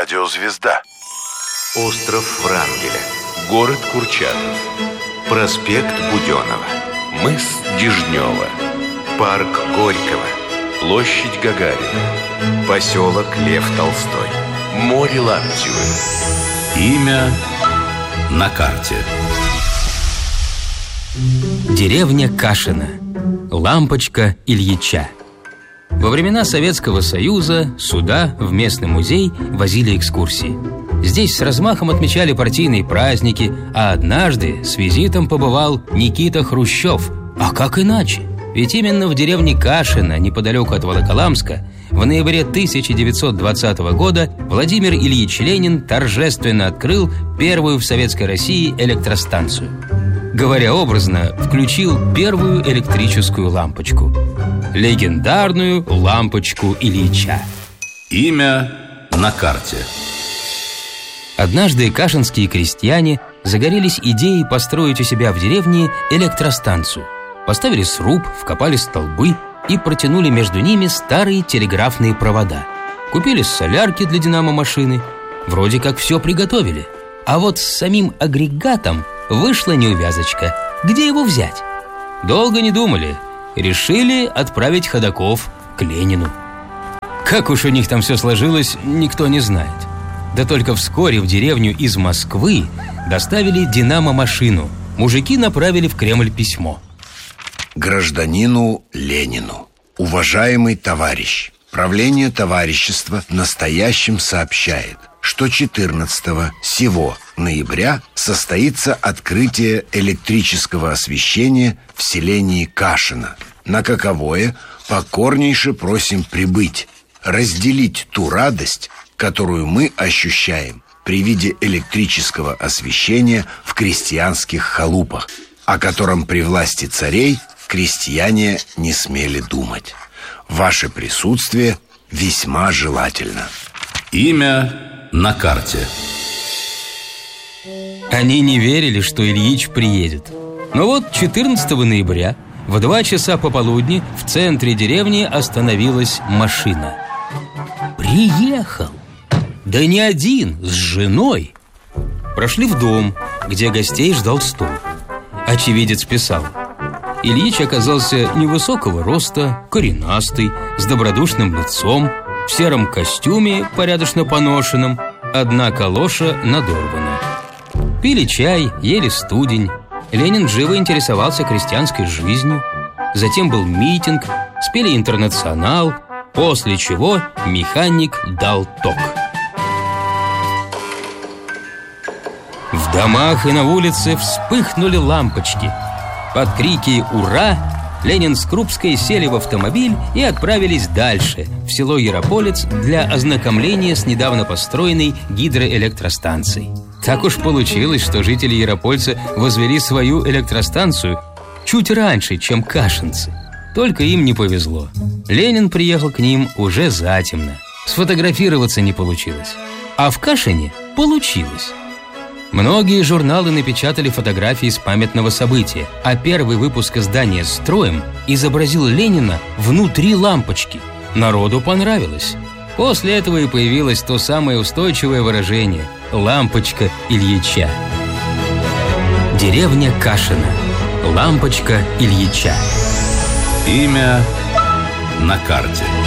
Радиозвезда. Остров Врангеля. Город Курчатов. Проспект Буденова. Мыс Дежнева. Парк Горького. Площадь Гагарина. Поселок Лев Толстой. Море Лаптевы. Имя на карте. Деревня Кашино. Лампочка Ильича. Во времена Советского Союза сюда, в местный музей, возили экскурсии. Здесь с размахом отмечали партийные праздники, а однажды с визитом побывал Никита Хрущев. А как иначе? Ведь именно в деревне Кашино, неподалеку от Волоколамска, в ноябре 1920 года Владимир Ильич Ленин торжественно открыл первую в Советской России электростанцию. Говоря образно, включил первую электрическую лампочку. Легендарную лампочку Ильича. Имя на карте. Однажды кашинские крестьяне загорелись идеей построить у себя в деревне электростанцию. Поставили сруб, вкопали столбы и протянули между ними старые телеграфные провода. Купили солярки для динамо-машины. Вроде как все приготовили. А вот с самим агрегатом вышла неувязочка. Где его взять? Долго не думали. Решили отправить ходоков к Ленину. Как уж у них там все сложилось, никто не знает. Да только вскоре в деревню из Москвы доставили динамо-машину. Мужики направили в Кремль письмо. Гражданину Ленину. Уважаемый товарищ, правление товарищества настоящим сообщает, что 14 сего ноября состоится открытие электрического освещения в селении Кашино, на каковое покорнейше просим прибыть, разделить ту радость, которую мы ощущаем при виде электрического освещения в крестьянских халупах, о котором при власти царей крестьяне не смели думать. Ваше присутствие весьма желательно. Имя на карте. Они не верили, что Ильич приедет. Но вот 14 ноября в 2 часа пополудни в центре деревни остановилась машина. Приехал! Да не один, с женой. Прошли в дом, где гостей ждал стол. Очевидец писал: Ильич оказался невысокого роста, коренастый, с добродушным лицом, в сером костюме, порядочно поношенном, одна калоша надорвана. Пили чай, ели студень. Ленин живо интересовался крестьянской жизнью. Затем был митинг, спели «Интернационал», после чего механик дал ток. В домах и на улице вспыхнули лампочки. Под крики «Ура!» Ленин с Крупской сели в автомобиль и отправились дальше, в село Ярополец, для ознакомления с недавно построенной гидроэлектростанцией. Так уж получилось, что жители Яропольца возвели свою электростанцию чуть раньше, чем кашинцы. Только им не повезло. Ленин приехал к ним уже затемно. Сфотографироваться не получилось. А в Кашине получилось. Многие журналы напечатали фотографии с памятного события, а первый выпуск издания «Строим» изобразил Ленина внутри лампочки. Народу понравилось. После этого и появилось то самое устойчивое выражение «лампочка Ильича». Деревня Кашино. Лампочка Ильича. Имя на карте.